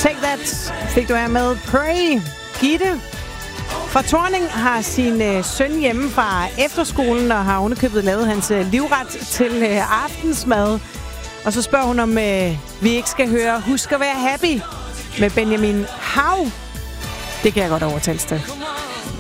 Take That fik du her med Pray. Gitte fra Thorning har sin søn hjemme fra efterskolen og har underkøbet lavet hans livret til aftensmad. Og så spørger hun, om vi ikke skal høre Husk at være happy med Benjamin Hav. Det kan jeg godt overtales til.